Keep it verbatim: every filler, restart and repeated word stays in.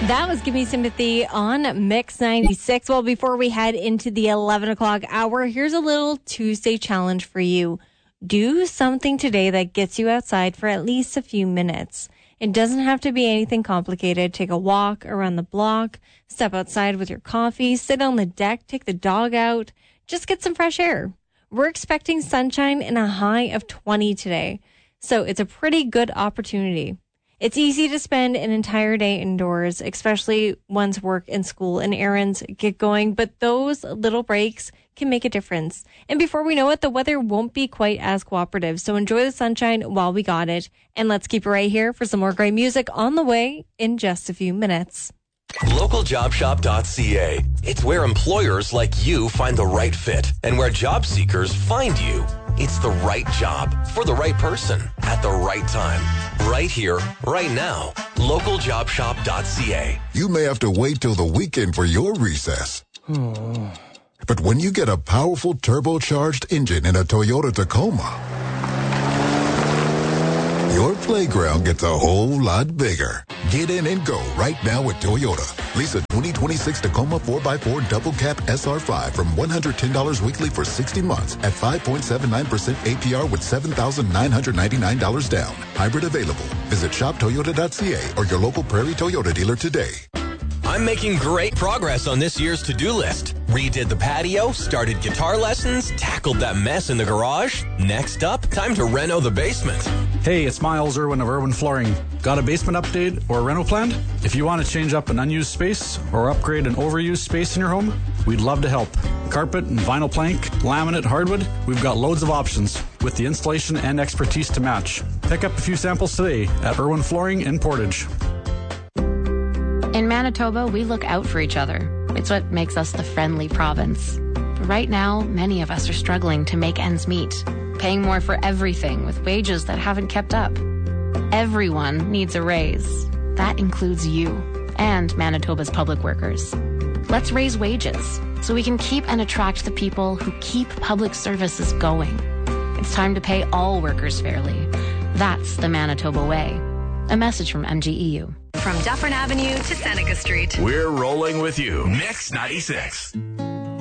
That was Give Me Sympathy on Mix ninety-six. Well, before we head into the eleven o'clock hour, here's a little Tuesday challenge for you. Do something today that gets you outside for at least a few minutes. It doesn't have to be anything complicated. Take a walk around the block, step outside with your coffee, sit on the deck, take the dog out, just get some fresh air. We're expecting sunshine and a high of twenty today, so it's a pretty good opportunity. It's easy to spend an entire day indoors, especially once work and school and errands get going, but those little breaks can make a difference. And before we know it, the weather won't be quite as cooperative. So enjoy the sunshine while we got it. And let's keep it right here for some more great music on the way in just a few minutes. local job shop dot c a. It's where employers like you find the right fit and where job seekers find you. It's the right job for the right person at the right time. Right here, right now. local job shop dot c a. You may have to wait till the weekend for your recess. But when you get a powerful turbocharged engine in a Toyota Tacoma, your playground gets a whole lot bigger. Get in and go right now with Toyota. Lease a twenty twenty-six Tacoma four by four Double Cab S R five from one hundred ten dollars weekly for sixty months at five point seven nine percent A P R with seven thousand nine hundred ninety-nine dollars down. Hybrid available. Visit shop toyota dot c a or your local Prairie Toyota dealer today. I'm making great progress on this year's to-do list. Redid the patio, started guitar lessons, tackled that mess in the garage. Next up, time to reno the basement. Hey, it's Miles Irwin of Irwin Flooring. Got a basement update or a reno planned? If you want to change up an unused space or upgrade an overused space in your home, we'd love to help. Carpet and vinyl plank, laminate, hardwood, we've got loads of options with the installation and expertise to match. Pick up a few samples today at Irwin Flooring in Portage. In Manitoba, we look out for each other. It's what makes us the friendly province. But right now, many of us are struggling to make ends meet, paying more for everything with wages that haven't kept up. Everyone needs a raise. That includes you and Manitoba's public workers. Let's raise wages so we can keep and attract the people who keep public services going. It's time to pay all workers fairly. That's the Manitoba way. A message from M G E U. From Dufferin Avenue to Seneca Street. We're rolling with you. Mix ninety-six.